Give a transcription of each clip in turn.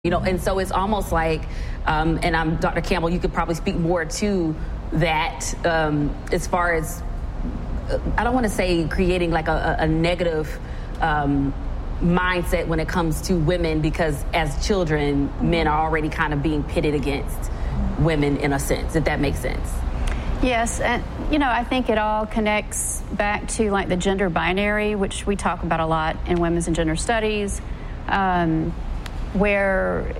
And so it's almost like, and I'm Dr. Campbell, you could probably speak more to that as far as, I don't want to say creating like a negative mindset when it comes to women, because as children, men are already kind of being pitted against women in a sense, if that makes sense. Yes, and I think it all connects back to like the gender binary, which we talk about a lot in women's and gender studies, where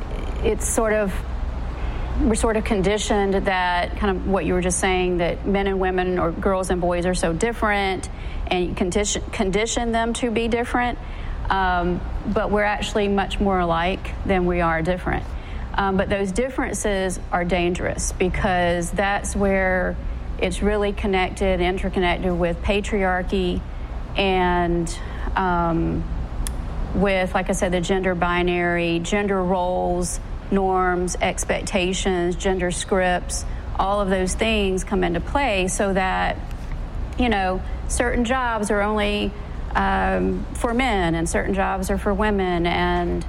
we're sort of conditioned that kind of what you were just saying, that men and women or girls and boys are so different, and you condition them to be different, but we're actually much more alike than we are different. But those differences are dangerous, because that's where it's really interconnected with patriarchy and with, like I said, the gender binary, gender roles, norms, expectations, gender scripts. All of those things come into play, so that, certain jobs are only for men and certain jobs are for women. And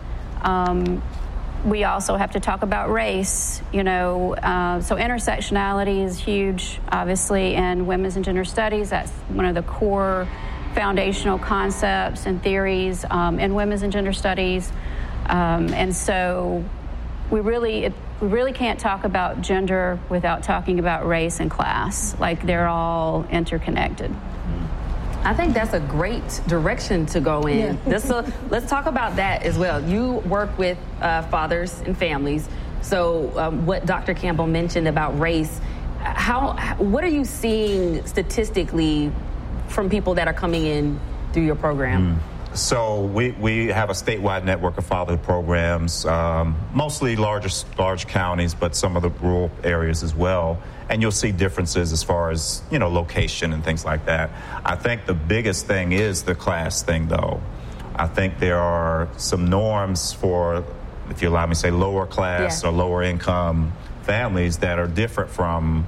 we also have to talk about race, so intersectionality is huge, obviously, in women's and gender studies. That's one of the core foundational concepts and theories in women's and gender studies. And so we really can't talk about gender without talking about race and class. Like, they're all interconnected. I think that's a great direction to go in. Yeah. Let's talk about that as well. You work with fathers and families. So what Dr. Campbell mentioned about race, what are you seeing statistically from people that are coming in through your program? So we have a statewide network of fatherhood programs, mostly large counties, but some of the rural areas as well. And you'll see differences as far as, location and things like that. I think the biggest thing is the class thing, though. I think there are some norms for, if you allow me to say, lower class or lower income families that are different from,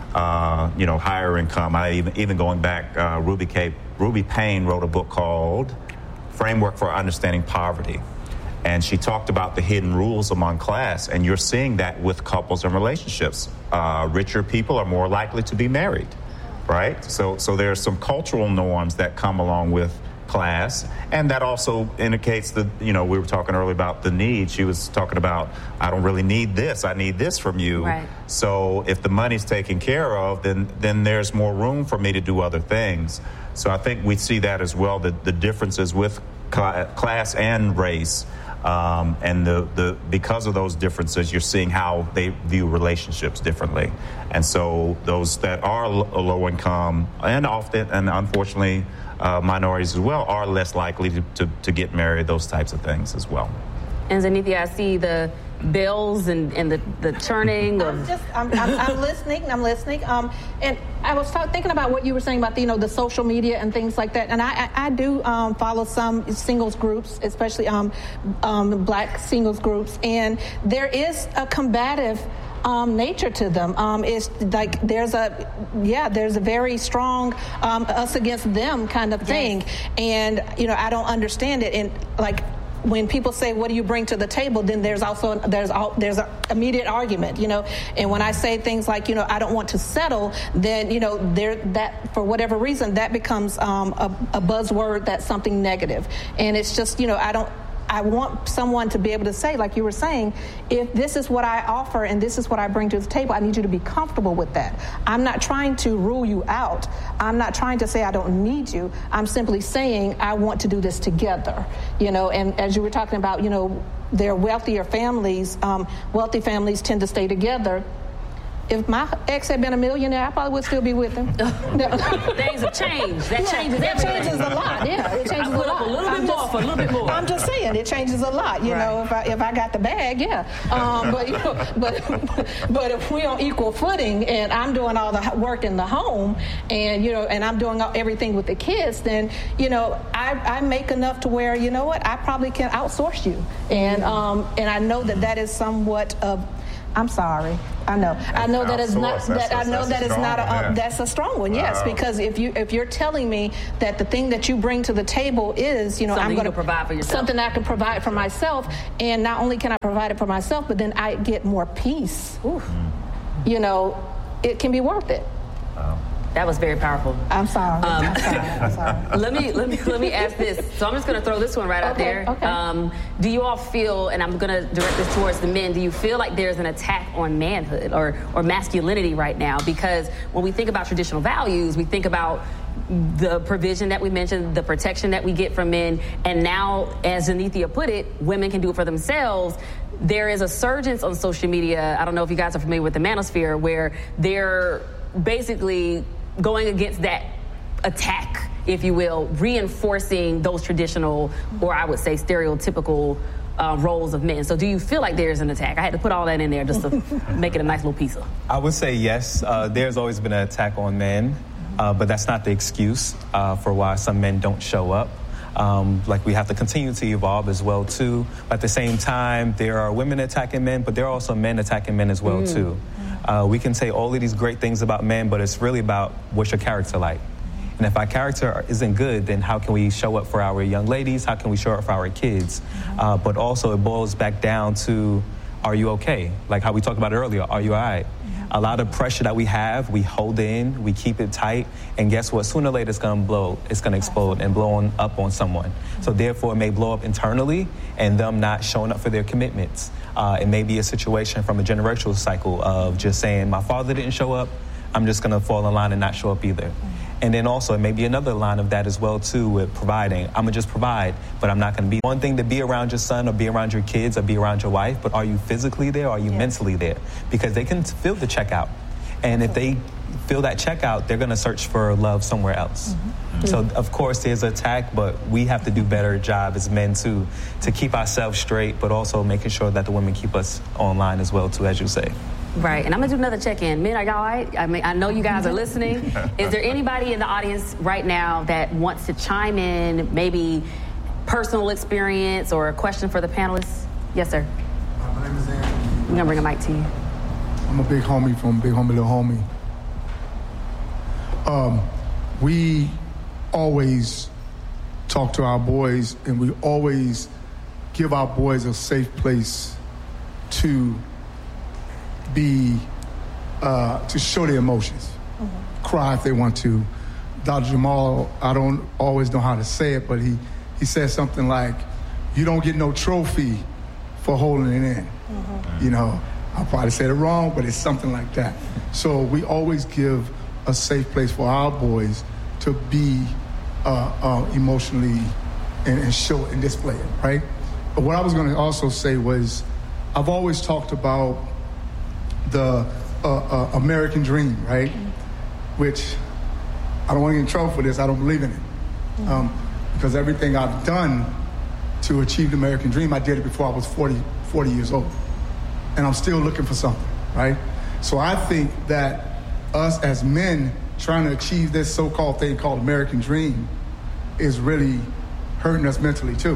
higher income. Even going back, Ruby Payne wrote a book called Framework for Understanding Poverty. And she talked about the hidden rules among class, and you're seeing that with couples and relationships. Richer people are more likely to be married, right? So there are some cultural norms that come along with class, and that also indicates that, we were talking earlier about the need. She was talking about, I don't really need this, I need this from you. Right. So if the money's taken care of, then there's more room for me to do other things. So I think we see that as well, the differences with class and race. And because of those differences, you're seeing how they view relationships differently. And so those that are low income and often, and unfortunately, minorities as well, are less likely to get married, those types of things as well. And Zenithia, I see the bells and the churning of... I'm listening. And I was thinking about what you were saying about the social media and things like that. And I do follow some singles groups, especially Black singles groups. And there is a combative nature to them. It's like there's a very strong us against them kind of thing. Yes. And I don't understand it. And like, when people say, what do you bring to the table, then there's an immediate argument, and when I say things like, I don't want to settle, then, that for whatever reason, that becomes a buzzword, that's something negative. And it's just, I want someone to be able to say, like you were saying, if this is what I offer and this is what I bring to the table, I need you to be comfortable with that. I'm not trying to rule you out. I'm not trying to say I don't need you. I'm simply saying I want to do this together, and as you were talking about, their wealthier families, wealthy families tend to stay together. If my ex had been a millionaire, I probably would still be with him. Things have changed. That changes everything. That changes a lot. Yeah, it changes a lot. A little bit more. I'm just saying, it changes a lot. If I got the bag, yeah. But if we're on equal footing and I'm doing all the work in the home, and and I'm doing everything with the kids, then I make enough to where I probably can outsource you, and I know that is somewhat of I'm sorry. I know that is not. That's a strong one. Yes, because if you're telling me that the thing that you bring to the table is, something I'm going to provide for yourself, something I can provide for myself, and not only can I provide it for myself, but then I get more peace. It can be worth it. That was very powerful. I'm sorry. I'm sorry. Let me ask this. So I'm just going to throw this one right out there. Okay. Do you all feel, and I'm going to direct this towards the men, do you feel like there's an attack on manhood or masculinity right now? Because when we think about traditional values, we think about the provision that we mentioned, the protection that we get from men, and now, as Zenithia put it, women can do it for themselves. There is a surge on social media. I don't know if you guys are familiar with the manosphere, where they're basically going against that attack, if you will, reinforcing those traditional, or I would say stereotypical roles of men. So do you feel like there's an attack? I had to put all that in there just to make it a nice little pizza. I would say yes. There's always been an attack on men, but that's not the excuse for why some men don't show up. Like, we have to continue to evolve as well, too. At the same time, there are women attacking men, but there are also men attacking men as well, too. We can say all of these great things about men, but it's really about what's your character like. And if our character isn't good, then how can we show up for our young ladies? How can we show up for our kids? But also, it boils back down to, are you okay? Like how we talked about earlier, are you all right? A lot of pressure that we have, we hold in, we keep it tight, and guess what? Sooner or later, it's going to blow. It's going to explode and blow up on someone. So therefore, it may blow up internally, and them not showing up for their commitments. It may be a situation from a generational cycle of just saying, my father didn't show up, I'm just going to fall in line and not show up either. And then also, it may be another line of that as well, too, with providing. I'm going to just provide, but I'm not going to be. One thing to be around your son or be around your kids or be around your wife, but are you physically there or are you mentally there? Because they can feel the checkout. And if they feel that checkout, they're going to search for love somewhere else. So, of course, there's an attack, but we have to do a better job as men, too, to keep ourselves straight, but also making sure that the women keep us online as well, too, as you say. Right, and I'm going to do another check-in. Men, are y'all all right? I mean, I know you guys are listening. Is there anybody in the audience right now that wants to chime in, maybe personal experience or a question for the panelists? Yes, sir. My name is Anthony. We're going to bring a mic to you. I'm a big homie from Big Homie Little Homie. We always talk to our boys, and we always give our boys a safe place to be, to show their emotions, cry if they want to. Dr. Jamal, I don't always know how to say it, but he said something like, you don't get no trophy for holding it in. You know, I'll probably say it wrong, but it's something like that. So we always give a safe place for our boys to be emotionally and show and display it, right? But what I was going to also say was, I've always talked about the American dream, right? Which I don't want to get in trouble for this. I don't believe in it. Because everything I've done to achieve the American dream, I did it before I was 40 years old. And I'm still looking for something, right? So I think that us as men trying to achieve this so-called thing called American dream is really hurting us mentally too.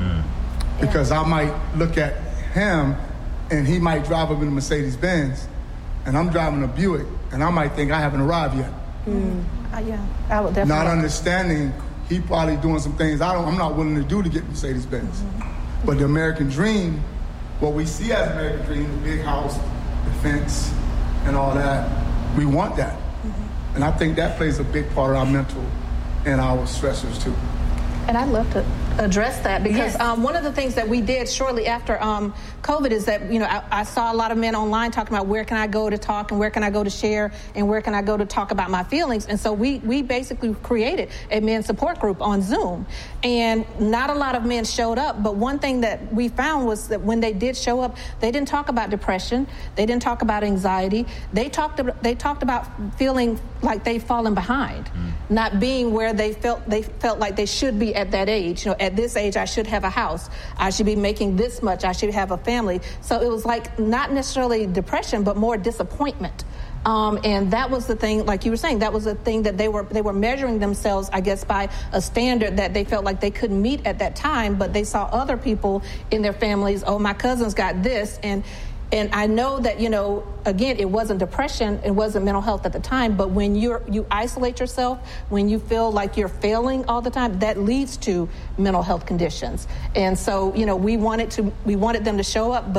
Because I might look at him and he might drive up in a Mercedes-Benz, and I'm driving a Buick, and I might think I haven't arrived yet. Yeah, I would definitely. Not understanding he probably doing some things I'm not willing to do to get Mercedes-Benz. But the American dream, what we see as American dream, the big house, the fence, and all that, we want that. And I think that plays a big part of our mental and our stressors too. And I'd love to address that because one of the things that we did shortly after COVID is that, I saw a lot of men online talking about where can I go to talk and where can I go to share and where can I go to talk about my feelings. And so we basically created a men's support group on Zoom. And not a lot of men showed up, but one thing that we found was that when they did show up, they didn't talk about depression, they didn't talk about anxiety, they talked about feeling like they've fallen behind, not being where they felt like they should be at that age. At this age, I should have a house. I should be making this much. I should have a family. So it was like not necessarily depression, but more disappointment. And that was the thing, like you were saying, that was the thing that they were measuring themselves, I guess, by a standard that they felt like they couldn't meet at that time. But they saw other people in their families. Oh, my cousin's got this, and And I know that, again, it wasn't depression, it wasn't mental health at the time, but when you isolate yourself, when you feel like you're failing all the time, that leads to mental health conditions. And so, we wanted them to show up,